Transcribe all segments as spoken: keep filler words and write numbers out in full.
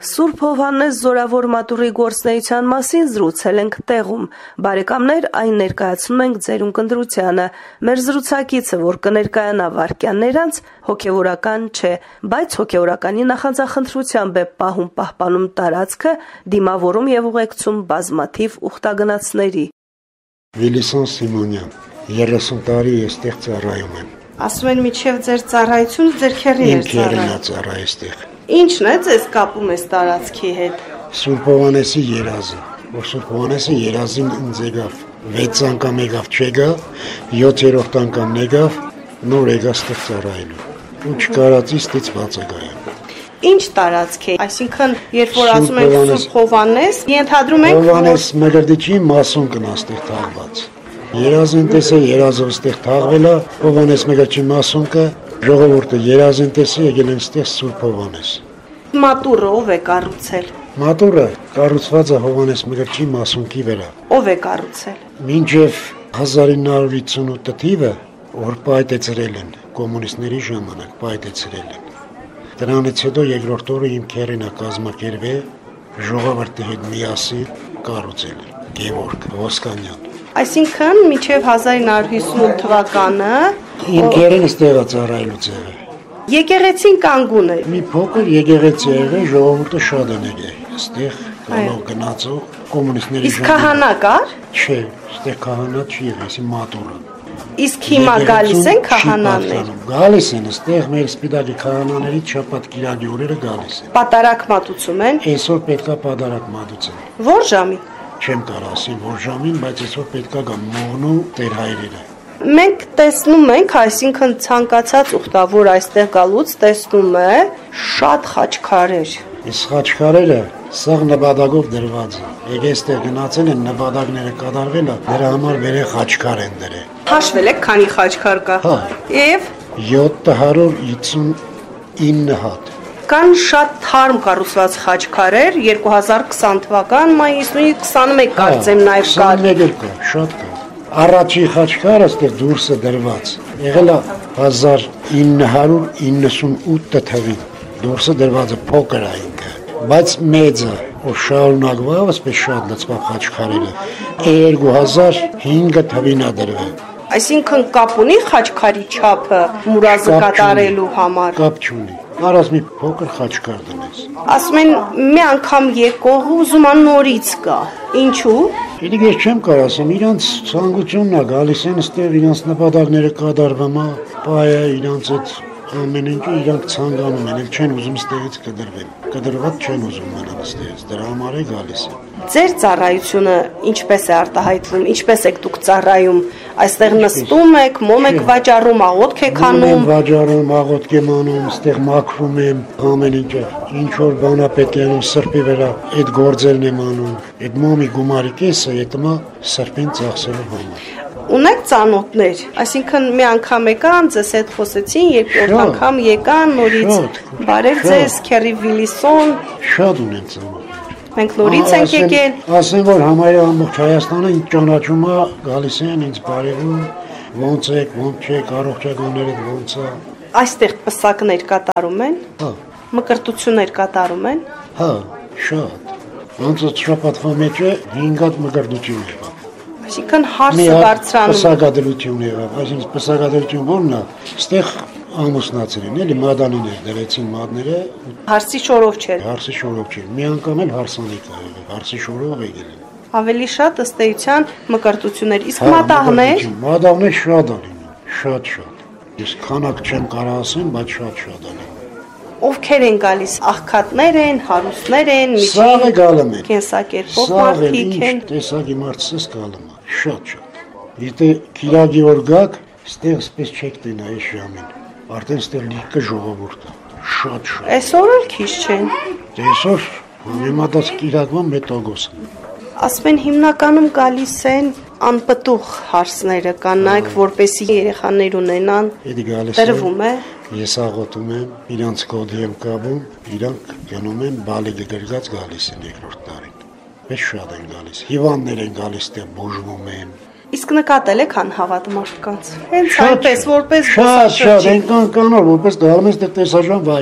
Սուրբ Հովհաննես Զորավոր մատուռի գործնեության մասին զրուցել ենք տեղում։ Բարեկամներ, այն ներկայացնում ենք ձեր ունկնդրությանը։ Մեր զրուցակիցը, որ կներկայանա վայրկյաններ անց, հոգևորական չէ, բայց հոգևորականի նախանձախնդրությամբ է պահում պահպանում տարածքը, դիմավորում եւ ուղեկցում բազմաթիվ ուխտագնացների։ Վիլիսոն Սիմոնյան, երեսուն տարի էստեղ ծառայում եմ։ Ասում են միջև ձեր ծառայությունը ձեր քեռին էր ծառայում։ Ինչն է ձեզ կապում այս տարածքի հետ։ Սուրբ Հովհաննեսի երազը, որ Սուրբ Հովհաննեսի երազին ինձ եկավ, վեց անգամ եկավ չեկավ, յոթերորդ անգամ եկավ, նոր եկավ ստեղ ծառայելու։ Ու չկարածի ստիծված է գայում։ Ինչ տարածք է, այսինքն երբ որ ասում ենք Սուրբ Հովհաննես, ենթադրում ենք Հովհաննես Մկրտիչի մասուն կնա ստեղ թաղված։ Երազին տեսը երազով ստեղ թաղվել է, Հովհաննես Մկրտիչի մասուն կը ժողովուրդը երազին տեսը եկել են ստեղ Սուրբ Հովհաննես։ Մատուռը ով է կառուցել։ Մատուռը կառուցված է Հովհաննես Մկրտիչի մասունքի վրա։ Ով է կառուցել։ Մինչև հազար ինը հարյուր հիսունութ թիվը, որ պայթեցրել են կոմունիստների ժամանակ, պայթեցրել են։ Դրանից հետո երկրորդ օրը իմ քեռին է կազմակերպել ժողովրդի հետ միասին կառուցել են Գևորգ Ոսկանյան։ Այսինքն մինչև հազար ինը հարյուր հիսունութ թվականը իմ քեռին ստեղ է ծառայելուց եղել։ Եկեղեցին կանգուն է։ Մի փոքր եկեղեցի է եղել, ժողովուրդը շատ են եկել։ Ստեղ գալով գնացող կոմունիստների ժամանակ։ Իսկ քահանա կար։ Չէ, ստեղ քահանա չի եղել, այսի մատուռը։ Իսկ հիմա գալիս են քահանաներ։ Գալիս են, ստեղ մեր սպիտակի քահանաների շաբաթ կիրակի օրերը գալիս են։ Պատարակ մատուցում են։ Այսօր պետքա պատարակ մատուցեն։ Որ ժամի։ Չեմ կարող ասել որ ժամին, բայց այսօր պետքա գա մողնու տեր հայրերը։ Մենք տեսնում ենք, այսինքն ցանկացած ուխտավոր այստեղ գալուց տեսնում է շատ խաչքարեր։ Այս խաչքարերը սաղ նպատակով դրված են։ Եկե այստեղ գնացել են նպատակները կատարվել է, դրա համար վերե խաչքար են դրել։ Հաշվել եք քանի խաչքար կա։ Հա։ Եվ յոթ հարյուր հիսունինը հատ։ Կան շատ թարմ կառուցված խաչքարեր, երկու հազար քսան թվական մայիսի քսանմեկ կարծեմ նաև կար։ քսանմեկ կա, շատ կա։ Առաջի խաչքարը ստեղ դուրսը դրված եղել է հազար ինը հարյուր իննսունութ թվին դուրսը դրվածը փոքր է ինքը բայց մեծը որ շարունակվավ ասպես շատ լծվա խաչքարերը երկու հազար հինգ թվին է դրվել այսինքն կապ ունի խաչքարի չափը մուրազը կատարելու համար կապ չունի Արած մի փոքր խաչքար դնես ասում են մի անգամ եկող ուզում ան նորից կա ինչու Իդի ես չեմ կարող ասեմ, իրանց ցանկությունն է գալիս են ստեղ իրանց նպատակները կատարվում է, բայը իրանց այդ ամեն ինչը իրանք ցանկանում են, չեն ուզում ստեղից կդրվեն։ Կդրված չեն ուզում մնալ ստեղից, դրա համար է գալիս են։ Ձեր ծառայությունը ինչպես է արտահայտվում, ինչպես եք դուք ծառայում, այստեղ նստում եք, մոմ եք վաճառում, աղոթք եք անում։ Վաճառում, աղոթք եմ անում, ստեղ մաքրում եմ, ամեն ինչը, ինչ որ բան է պետք է անում սրբի վրա, այդ գործերն եմ անում, այդ մոմի գումարի կեսը հետո սրբին ծախսելու համար։ Ունեք ծանոթներ, այսինքն մի անգամ եկան, ձեզ հետ խոսեցին, երկրորդ անգամ եկան, նորից բարև ձեզ, քերի Վիլիսոն։ Շատ ունեն ծանոթներ։ Մենք նորից ենք եկել։ Ասեն որ համարյա ամբողջ Հայաստանը ինձ ճանաչում է, գալիս են ինձ բարևում, ոնց եք, ոնց չեք, առողջականները ոնց է։ Այստեղ պսակներ կատարում են։ Հա։ Մկրտություններ կատարում են։ Հա, շատ։ Ոնց է շաբաթվա մեջ է հինգ հատ մկրտություն եղավ։ Այսինքն հարսը բարձրանում։ Պսակադրություն եղավ, այսինքն պսակադրություն որն է, ստեղ ամուսնացել են, էլի մադանիներ դրեցին մադները։ Հարսի շորով չէր։ Հարսի շորով չէր, մի անգամ էլ հարսանիք ա եղել, հարսի շորով եկել են։ Ավելի շատ ըստ էության մկրտություններ, իսկ մատաղներ։ Մատաղներ շատ ա լինում, շատ շատ։ Ես քանակ չեմ կարող ասեմ, բայց շատ-շատ ա լինում։ Ովքեր են գալիս, աղքատներ են, հարուստներ են, Սաղը գալում են։ Կենսակերպով մարդիկ են։ Տեսակի մարդսս գալում է, շատ-շատ։ Եթե քիրակի որ գաք, ստեղ սպես չեք տենա այս ժամին։ Արդեն ստեղ լիքը ժողովուրդ է, շատ-շատ։ Այսօր էլ քիչ չեն։ Այսօր համեմատած կիրակվան մետագոս են։ Ասում են հիմնականում գալիս են անպտուղ հարսները, կան նայք, որպեսի երեխաներ ունենան, տրվում է։ Ես աղոթում եմ, իրանց կոդի եմ կապում, իրանք գնում են բալիկը գրգած գալիս են երկրորդ տարին։ Մեծ շատ են գալիս, հիվանդներ են գալիս, տեղ բուժվում են։ Իսկ նկատել եք անհավատ մարդկանց։ Հենց այնպես, որպես շատ, շատ, այնքան կանոր, որպես գալում ես տեղ տեսարժան վայրի։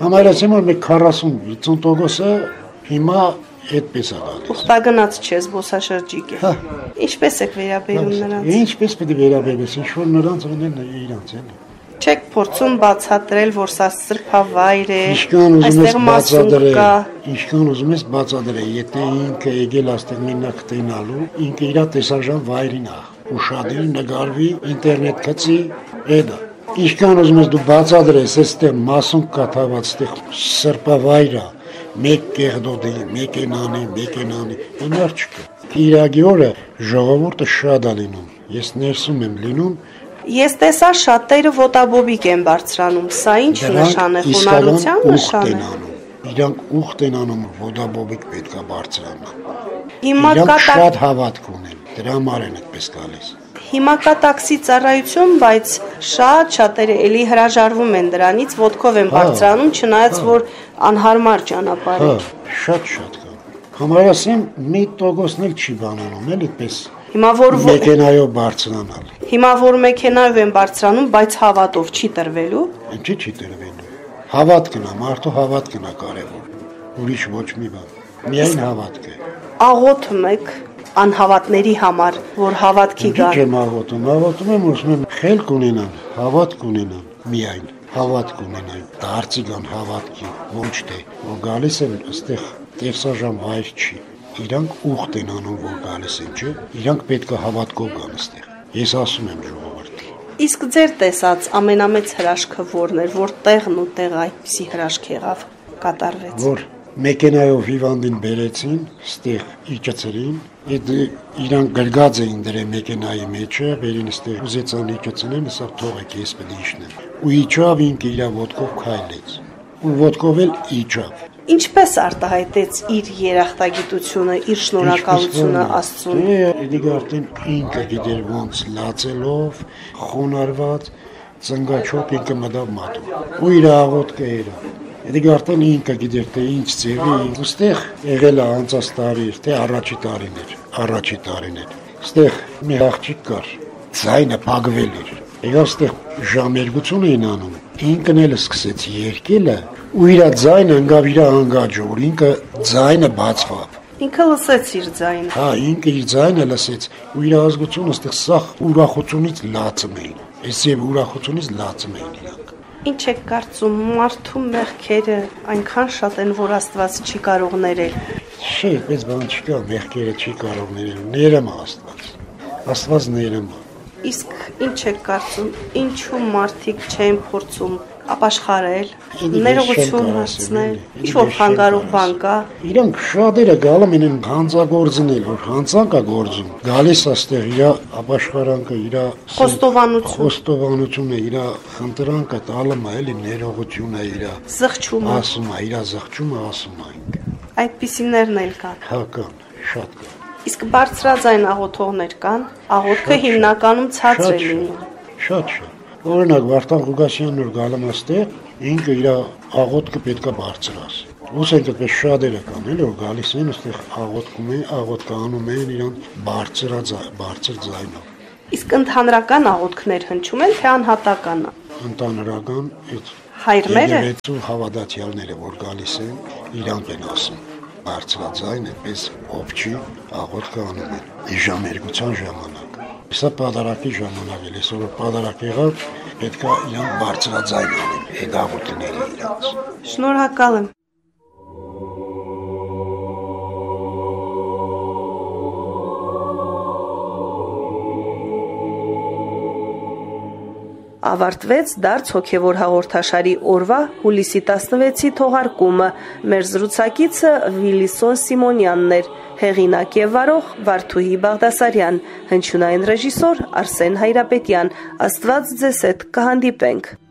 Համարեցին որ մեկ քառասուն վաթսուն տոկոսը հիմա այդպես է գալիս։ Ուխտագնաց չէ, զբոսաշրջիկ է։ Ինչպես եք վերաբերում նրանց։ Ինչպես պետք է վերաբերես, ինչ որ նրանց ունեն իրանց էլի։ Չեք փորձում բացատրել, որ սա սրբավայր է, Ինչքան ուզում ես բացատրել, ինչքան ուզում ես բացատրել, եթե ինքը եկել աստեղ մենակ տենալու, ինքը իր տեսարժան վայրին է, ուշադիր նկարվի, ինտերնետ գցի, էդա։ Ինչքան ուզում ես դու բացատրես, այստեղ մասում կա թաղված, այստեղ սրբավայր է, մեկ կեղդոդի, մեկ ենանի, մեկ ենանի, այնար չկա։ Կիրակի օրը ժողովուրդը շատ է լինում, ես ներսում եմ լինում։ Ես տեսա շատերը ոտաբոբիկ են բարձրանում, սա ինչ նշան է, խոնարհության նշան է։ Իրանք ուխտ են անում, ոտաբոբիկ պետք է բարձրանան։ Հիմա կա շատ հավատք ունեն, դրա համար են այդպես գալիս։ Հիմա կա տաքսի ծառայություն, բայց շատ շատերը էլի հրաժարվում են դրանից, ոտքով են բարձրանում, չնայած որ անհարմար ճանապարհ է։ Շատ շատ կա։ Համարասեմ մի տոկոսն էլ չի բանանում, էլ այդպես։ Հիմա որ մեքենայով բարձրանալ։ Հիմա որ մեքենայով են բարձրանում, բայց հավատով չի տրվելու։ Ինչի՞ չի տրվելու։ Հավատքն է, մարդու հավատքն է կարևոր։ Ուրիշ ոչ մի բան։ Միայն հավատք է։ Աղոթում եք անհավատների համար, որ հավատքի գան։ Ինչ եմ աղոթում, աղոթում եմ, ուզում եմ խելք ունենան, հավատք ունենան, միայն հավատք ունենան, դարձի գան հավատքի, ոչ թե որ գալիս են այստեղ տեսարժան վայր չի։ Իրանք ուխտ են անում, որ գալիս են, չէ՞։ Իրանք պետք է հավատքով գան այստեղ։ Ես ասում եմ ժողովրդին։ Իսկ ձեր տեսած ամենամեծ հրաշքը որն էր, որ տեղն ու տեղը այդպիսի հրաշք եղավ, կատարվեց։ Որ մեքենայով հիվանդին բերեցին, ստեղ իջեցրին, այդ իրանք գրգած էին դրե մեքենայի մեջը, վերին ստեղ ուզեցան իջեցնեն, ասա թողեք ես պետք է իջնեմ։ Ու իջավ ինքը իր ոտքով քայլեց։ Ու ոտքով էլ իջավ։ Ինչպես արտահայտեց իր երախտագիտությունը, իր շնորհակալությունը Աստծուն։ Դե արդեն ինքը գիտեր ոնց լացելով, խոնարհված, ծնգաչոք ինքը մտավ մատում։ Ու իր աղոթքը էր։ Դե արդեն ինքը գիտեր թե ինչ ձևի, ուստեղ եղել է անցած տարի, թե առաջի տարին էր, առաջի տարին էր։ Ստեղ մի աղջիկ կար, ձայնը փակվել էր։ Եղավ ստեղ ժամերգություն էին անում։ Ինքն էլ սկսեց երգելը, ու իր ձայնը ընկավ իր անգաջը, որ ինքը ձայնը բացվավ։ Ինքը լսեց իր ձայնը։ Հա, ինքը իր ձայնը լսեց, ու իր ազգությունը ստեղ սախ ուրախությունից լացում էին։ Այս եւ ուրախությունից լացում էին իրանք։ Ինչ եք կարծում, մարդու մեղքերը այնքան շատ են, որ Աստված չի կարող ներել։ Չէ, այդպես բան չկա, մեղքերը չի կարող ներել, ներում է Աստված։ Աստված ներում է։ Իսկ ինչ եք կարծում, ինչու մարդիկ չեն փորձում ապաշխարել, ներողություն հարցնել, ինչ-որ խանգարող բան կա։ Իրանք շատերը գալում են հանցագործնել, որ հանցանք է գործում։ Գալիս աստեղ իր ապաշխարանքը, իր խոստովանություն, խոստովանությունը, իր խնդրանքը տալում է, էլի ներողությունը իր զղջումը, ասում է, իր զղջումը ասում է ինքը։ Այդպիսիներն էլ կան։ Հա կան, շատ կան։ Իսկ բարձրաձայն աղոթողներ կան, աղոթքը հիմնականում ցածր է լինում։ Շատ շատ։ Օրինակ Վարդան Ղուկասյանն որ գալում աստեղ, ինքը իր աղոթքը պետքա բարձրաս։ Ոսենք այդպես շատերը կան, էլ որ գալիս են այստեղ աղոթքում են, աղոթք անում են իրան բարձրաձ բարձր ձայնով։ Իսկ ընդհանրական աղոթքներ հնչում են, թե անհատական։ Ընդհանրական այդ հայրները եկեղեցու հավատացյալները որ գալիս են, իրանք են ասում բարձրաձայն այդպես ովչի աղոթքը անում են։ Իժամերգության ժամանակ։ Սա պատարակի ժամանակ է, այսօր պատարակ եղավ, պետք է իրանք բարձրաձայն անեն, այդ աղոթքները իրանց։ Շնորհակալ եմ։ Ավարտվեց դարձ հոգևոր հաղորդաշարի օրվա հուլիսի տասնվեցի թողարկումը։ Մեր զրուցակիցը Վիլիսոն Սիմոնյանն էր, հեղինակ եւ վարող Վարդուհի Բաղդասարյան, հնչյունային ռեժիսոր Արսեն Հայրապետյան։ Աստված ձեզ հետ կհանդիպենք։